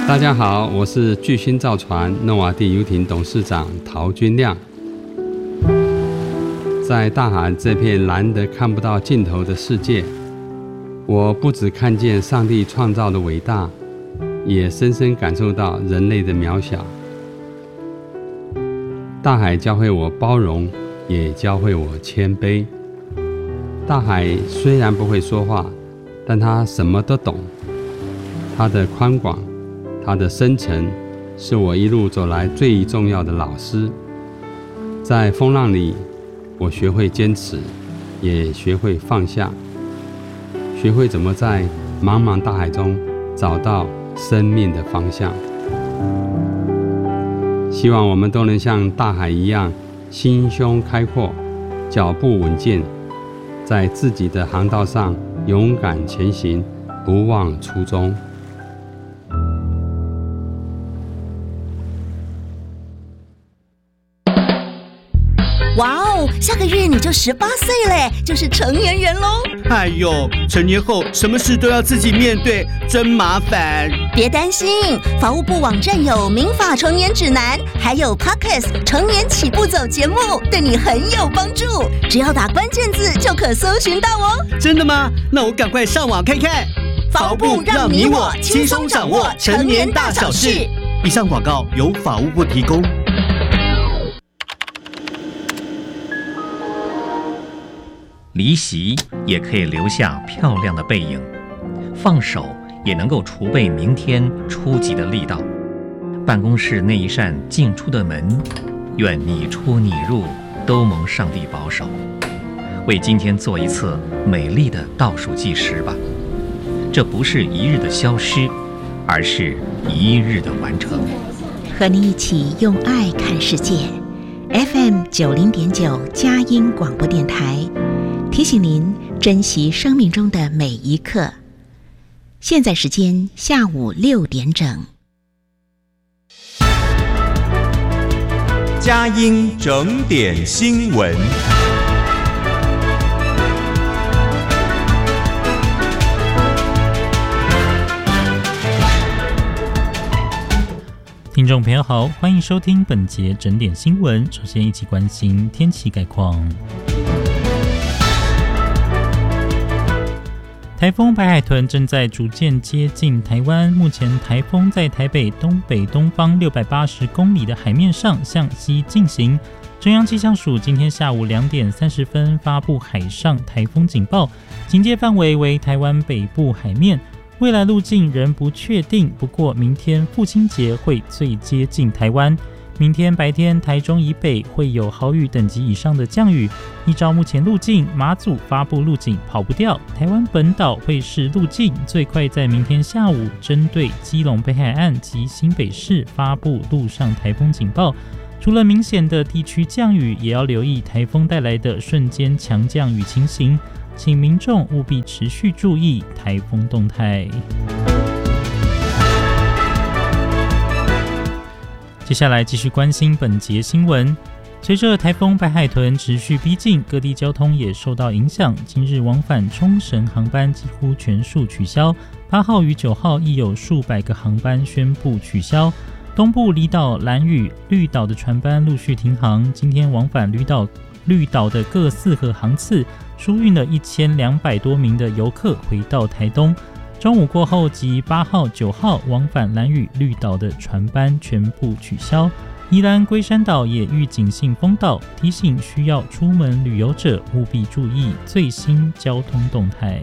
大家好，我是巨星造船诺瓦地游艇董事长陶君亮。在大海这片蓝得看不到尽头的世界，我不只看见上帝创造的伟大，也深深感受到人类的渺小。大海教会我包容，也教会我谦卑。大海虽然不会说话，但它什么都懂。它的宽广，它的深沉，是我一路走来最重要的老师。在风浪里，我学会坚持，也学会放下，学会怎么在茫茫大海中找到生命的方向。希望我们都能像大海一样，心胸开阔，脚步稳健，在自己的航道上勇敢前行，不忘初衷。 哇哦，下个月你就18岁嘞，就是成年人咯。 哎呦，成年后什么事都要自己面对，真麻烦。 别担心，法务部网站有民法成年指南，还有 Podcast 成年起步走节目，对你很有帮助。只要打关键字就可搜寻到哦。 真的吗？那我赶快上网看看。 法务部让你我轻松掌握成年大小事。 以上广告由法务部提供。 离席也可以留下漂亮的背影，放手也能够储备明天出击的力道。办公室那一扇进出的门，愿你出你入都蒙上帝保守。为今天做一次美丽的倒数计时吧，这不是一日的消失，而是一日的完成。 和你一起用爱看世界。 FM90.9 佳音广播电台提醒您珍惜生命中的每一刻。现在时间下午6点整。 佳音整点新闻。 听众朋友好，欢迎收听本节整点新闻。首先一起关心天气概况。台风白海豚正在逐渐接近台湾，目前台风在台北东北东方680公里的海面上向西进行。中央气象署今天下午2点30分发布海上台风警报，警戒范围为台湾北部海面。未来路径仍不确定，不过明天父亲节会最接近台湾。明天白天台中以北会有豪雨等级以上的降雨。依照目前路径，马祖发布路径跑不掉，台湾本岛会是路径，最快在明天下午针对基隆北海岸及新北市发布陆上台风警报。除了明显的地区降雨，也要留意台风带来的瞬间强降雨情形，请民众务必持续注意台风动态。接下来继续关心本节新闻。随着台风白海豚持续逼近，各地交通也受到影响。今日往返冲绳航班几乎全数取消，8号与9号亦有数百个航班宣布取消。东部离岛、兰屿、绿岛的船班陆续停航。今天往返绿岛的各4个航次，疏运了1200多名的游客回到台东。中午过后及8号、9号往返兰屿、绿岛的船班全部取消。宜兰龟山岛也预警性封岛，提醒需要出门旅游者务必注意最新交通动态。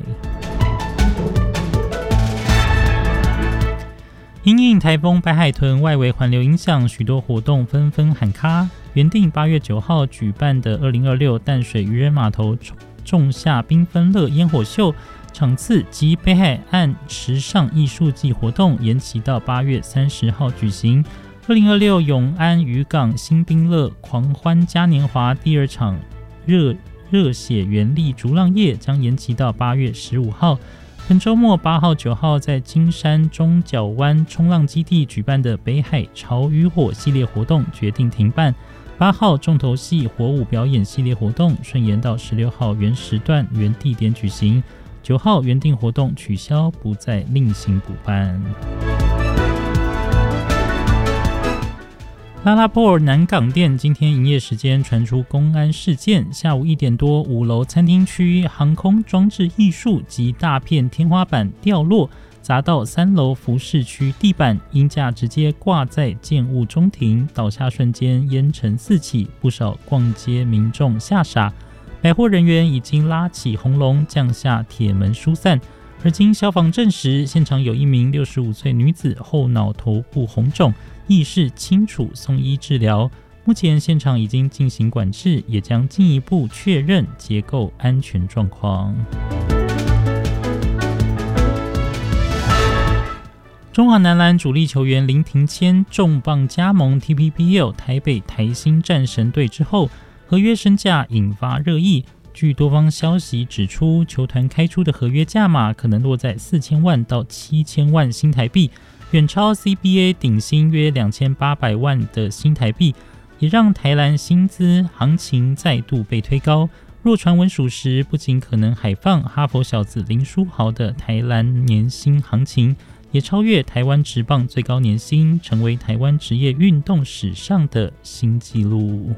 因应台风白海豚外围环流影响，许多活动纷纷喊卡。原定8月9号举办的2026淡水渔人码头仲夏缤纷乐烟火秀场次及北海岸时尚艺术季活动延期到8月30号举行。2026永安渔港新缤乐狂欢嘉年华第2场热血原力逐浪夜将延期到8月15号。本周末8号、9号在金山中角湾冲浪基地举办的北海潮与火系列活动决定停办。8号重头戏火舞表演系列活动顺延到16号原时段原地点举行，9号原定活动取消，不再另行补办。 拉拉波尔南港店今天营业时间传出公安事件，下午1点多，5楼餐厅区航空装置艺术及大片天花板掉落，砸到3楼服饰区地板，鹰架直接挂在建物中庭，倒下瞬间烟尘四起，不少逛街民众吓傻，百货人员已经拉起红龙降下铁门疏散。而经消防证实，现场有1名65岁女子后脑头部红肿，意识清楚，送医治疗。目前现场已经进行管制，也将进一步确认结构安全状况。中华男篮主力球员林庭谦重磅加盟 TPBL 台北台新战神队之后，合约身价引发热议。据多方消息指出，球团开出的合约价码可能落在4000万到7000万新台币，远超 CBA 顶薪约2800万的新台币，也让台篮薪资行情再度被推高。若传闻属实，不仅可能海放哈佛小子林书豪的台篮年薪行情，也超越台湾职棒最高年薪，成为台湾职业运动史上的新纪录。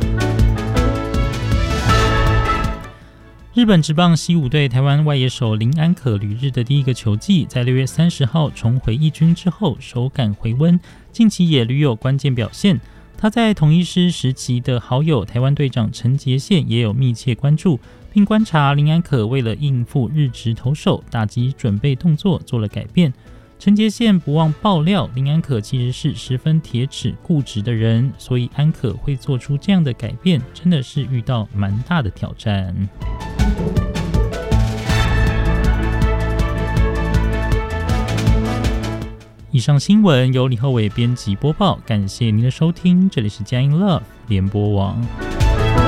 日本职棒西武队台湾外野手林安可旅日的第一个球季，在6月30号重回一军之后，手感回温，近期也屡有关键表现。他在统一师时期的好友台湾队长陈杰宪也有密切关注，并观察林安可为了应付日职投手，打击准备动作做了改变。陈杰宪不忘爆料，林安可其实是十分铁齿固执的人，所以安可会做出这样的改变，真的是遇到蛮大的挑战。以上新闻由李厚伟编辑播报，感谢您的收听，这里是佳音 Love 联播网。